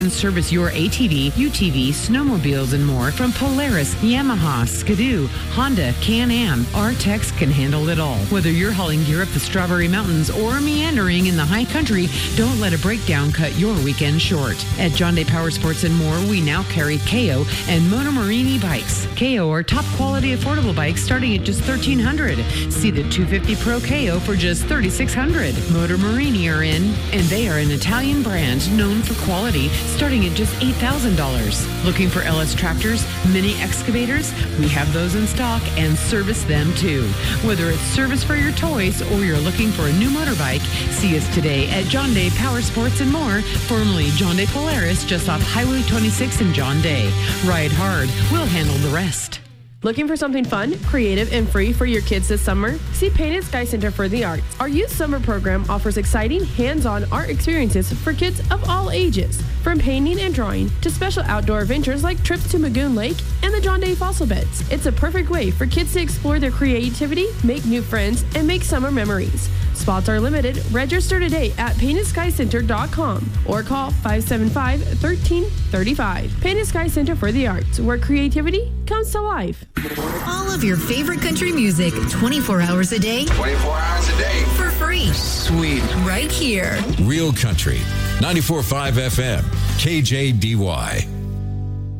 and service your ATV, UTV, snowmobiles, and more from Polaris, Yamaha, Skidoo, Honda, Can-Am. Our techs can handle it all. Whether you're hauling gear up the Strawberry Mountains or meandering in the high country, don't let a breakdown cut your weekend short. At John Day Power Sports and More, we now carry KO and Monomorini bikes. KO are top quality affordable bikes starting at just $1,300. See the 250 Pro KO for just $3,600. Monomorini are in, and they are an Italian brand known for quality, starting at just $8,000. Looking for LS tractors, mini excavators? We have those in stock and service them too. Whether it's service for your toys or you're looking for a new motorbike, see us today at John Day Power Sports and More, formerly John Day Polaris, just off Highway 26 in John Day. Ride hard. We'll handle the rest. Looking for something fun, creative, and free for your kids this summer? See Painted Sky Center for the Arts. Our youth summer program offers exciting, hands-on art experiences for kids of all ages. From painting and drawing to special outdoor adventures like trips to Magoon Lake and the John Day Fossil Beds. It's a perfect way for kids to explore their creativity, make new friends, and make summer memories. Spots are limited. Register today at PaintedSkyCenter.com or call 575-1335. Painted Sky Center for the Arts, where creativity comes to life. All of your favorite country music, 24 hours a day. 24 hours a day. For free. Sweet. Right here. Real Country, 94.5 FM, KJDY.